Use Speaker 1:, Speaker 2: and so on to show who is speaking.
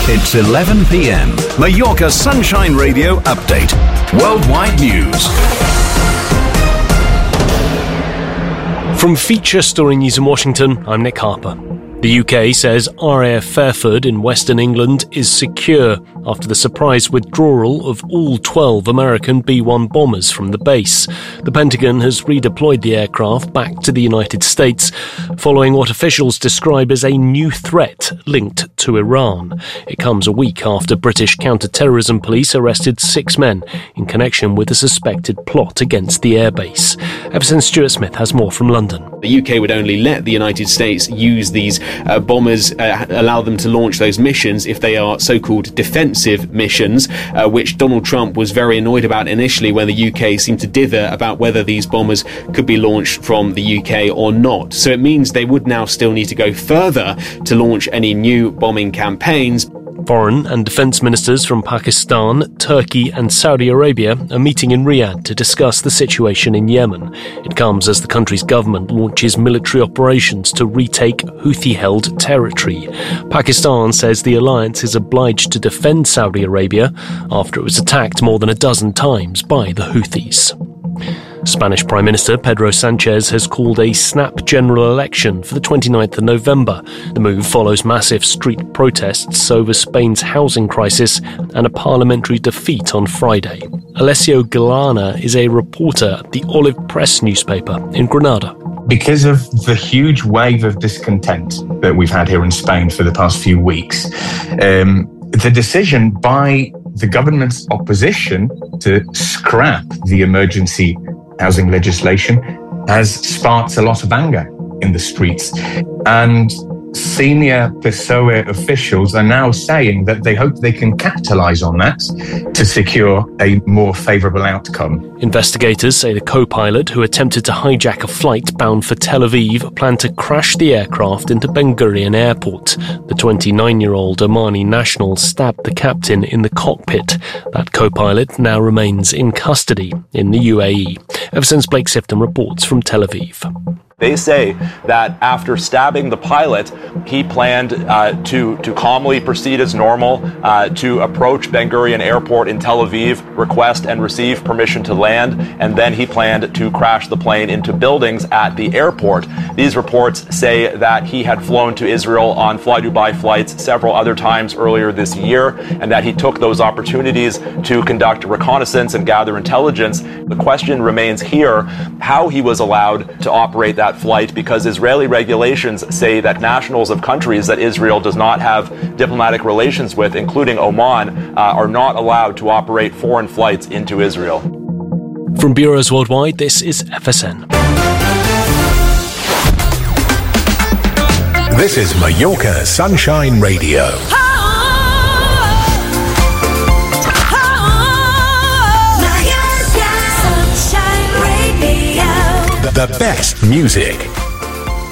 Speaker 1: It's 11 p.m. Mallorca Sunshine Radio Update. Worldwide news.
Speaker 2: From Feature Story News in Washington, I'm Nick Harper. The UK says RAF Fairford in Western England is secure after the surprise withdrawal of all 12 American B-1 bombers from the base. The Pentagon has redeployed the aircraft back to the United States following what officials describe as a new threat linked to Iran. It comes a week after British counter-terrorism police arrested 6 men in connection with a suspected plot against the airbase. Everson Stuart Smith has more from London.
Speaker 3: The UK would only let the United States use these bombers, allow them to launch those missions if they are so-called defensive missions, which Donald Trump was very annoyed about initially when the UK seemed to dither about whether these bombers could be launched from the UK or not. So it means they would now still need to go further to launch any new bombing campaigns.
Speaker 2: Foreign and defence ministers from Pakistan, Turkey and Saudi Arabia are meeting in Riyadh to discuss the situation in Yemen. It comes as the country's government launches military operations to retake Houthi-held territory. Pakistan says the alliance is obliged to defend Saudi Arabia after it was attacked more than a dozen times by the Houthis. Spanish Prime Minister Pedro Sanchez has called a snap general election for the 29th of November. The move follows massive street protests over Spain's housing crisis and a parliamentary defeat on Friday. Alessio Galana is a reporter at the Olive Press newspaper in Granada.
Speaker 4: Because of the huge wave of discontent that we've had here in Spain for the past few weeks, the decision by the government's opposition to scrap the emergency housing legislation has sparked a lot of anger in the streets. And senior PSOE officials are now saying that they hope they can capitalise on that to secure a more favourable outcome.
Speaker 2: Investigators say the co-pilot who attempted to hijack a flight bound for Tel Aviv planned to crash the aircraft into Ben Gurion Airport. The 29-year-old Omani national stabbed the captain in the cockpit. That co-pilot now remains in custody in the UAE. Ever since Blake Sifton reports from Tel Aviv.
Speaker 5: They say that after stabbing the pilot, he planned to calmly proceed as normal, to approach Ben Gurion Airport in Tel Aviv, request and receive permission to land, and then he planned to crash the plane into buildings at the airport. These reports say that he had flown to Israel on Fly Dubai flights several other times earlier this year, and that he took those opportunities to conduct reconnaissance and gather intelligence. The question remains here how he was allowed to operate that flight, because Israeli regulations say that nationals of countries that Israel does not have diplomatic relations with, including Oman, are not allowed to operate foreign flights into Israel.
Speaker 2: From bureaus worldwide, this is FSN.
Speaker 1: This is Mallorca Sunshine Radio. The best music.